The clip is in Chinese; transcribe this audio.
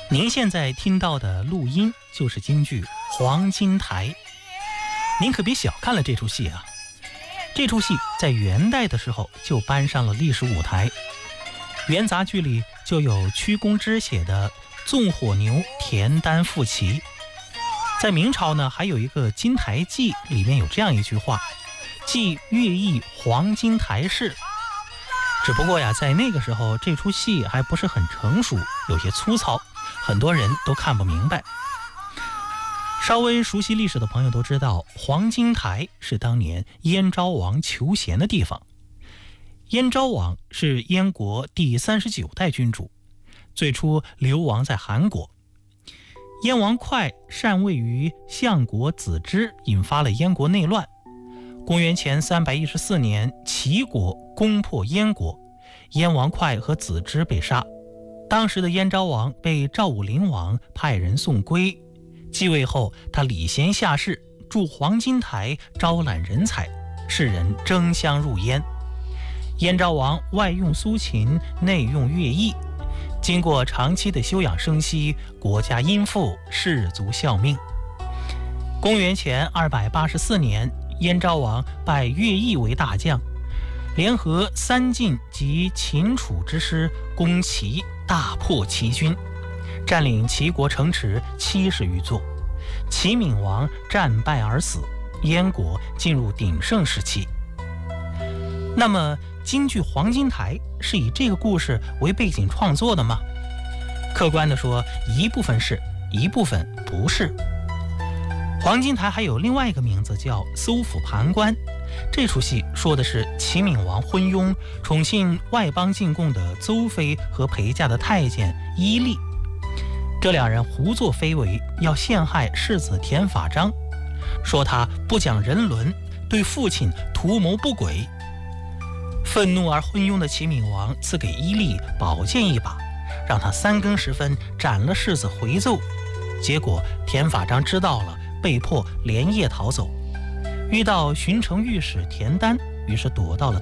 您现在听到的录音就是京剧《黄金台》，您可别小看了这出戏啊！这出戏在元代的时候就搬上了历史舞台，元杂剧里就有屈公之写的《纵火牛田单赋骑》。在明朝呢，还有一个《金台记》，里面有这样一句话：记乐毅黄金台式。只不过呀，在那个时候这出戏还不是很成熟，有些粗糙，很多人都看不明白。稍微熟悉历史的朋友都知道，黄金台是当年燕昭王求贤的地方。燕昭王是燕国第39代君主，最初流亡在韩国。燕王哙禅位于相国子之，引发了燕国内乱。公元前314年，齐国攻破燕国，燕王哙和子之被杀。当时的燕昭王被赵武灵王派人送归，继位后他礼贤下士，筑黄金台招揽人才，世人争相入燕。燕昭王外用苏秦，内用乐毅，经过长期的休养生息，国家殷富，士卒效命。公元前284年，燕昭王拜乐毅为大将，联合三晋及秦楚之师攻齐，大破齐军，占领齐国城池70余座。齐闵王战败而死，燕国进入鼎盛时期。那么京剧《黄金台》是以这个故事为背景创作的吗？客观地说，一部分是，一部分不是。黄金台还有另外一个名字叫搜府盘关。这出戏说的是齐闵王昏庸，宠幸外邦进贡的邹妃和陪嫁的太监伊利，这两人胡作非为，要陷害世子田法章，说他不讲人伦，对父亲图谋不轨。愤怒而昏庸的齐闵王赐给伊利宝剑一把，让他3更时分斩了世子回奏。结果田法章知道了，被迫连夜逃走，遇到巡城御史田丹，于是躲到了